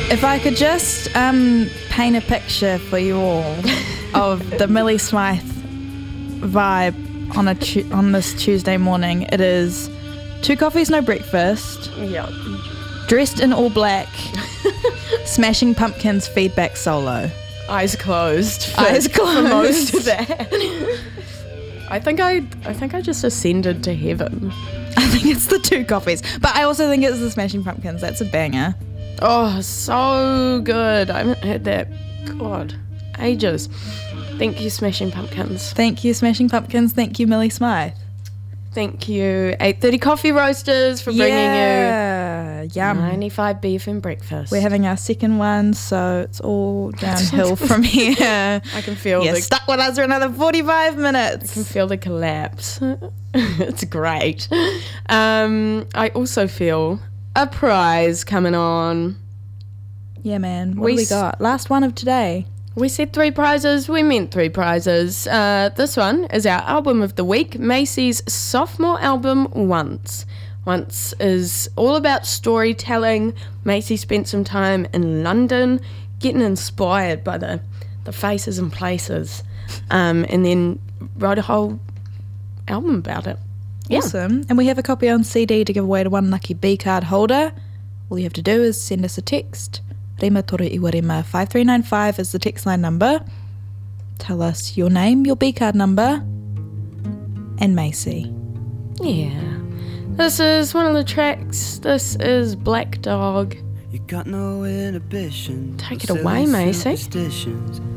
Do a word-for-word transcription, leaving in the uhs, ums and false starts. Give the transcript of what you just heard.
If I could just um, paint a picture for you all of the Millie Smythe vibe on a tu- on this Tuesday morning, it is two coffees, no breakfast, Yeah. dressed in all black, Smashing Pumpkins feedback solo. Eyes closed. For, Eyes For closed. most of that. I think I I think I just ascended to heaven. I think it's the two coffees, but I also think it's the Smashing Pumpkins. That's a banger. Oh, so good. I haven't heard that, God, ages. Thank you, Smashing Pumpkins. Thank you, Smashing Pumpkins. Thank you, Millie Smythe. Thank you, eight thirty Coffee Roasters, for bringing yeah. you Yum. ninety-five B F M breakfast. We're having our second one, so it's all downhill from here. I can feel You're the stuck with us for another forty-five I minutes. can feel the collapse. It's great. Um, I also feel a prize coming on. Yeah, man. What We do we s- got? Last one of today. We said three prizes, we meant three prizes. Uh, this one is our album of the week, Macy's sophomore album, Once. Once is all about storytelling. Macy spent some time in London getting inspired by the, the faces and places, um, and then wrote a whole album about it. Yeah. Awesome. And we have a copy on C D to give away to one lucky B card holder. All you have to do is send us a text. Rima Toru Iwarima five three nine five is the text line number. Tell us your name, your B card number, and Macy. Yeah. This is one of the tracks. This is Black Dog. You got no inhibition. Take it Silly away, Macy. superstitions.